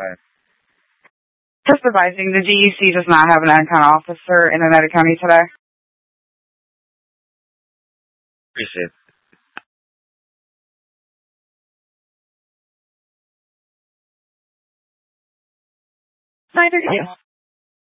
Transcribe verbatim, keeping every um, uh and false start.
five. Just advising, the D U C does not have an Icon officer in Oneida County today. Appreciate it. Neither do you.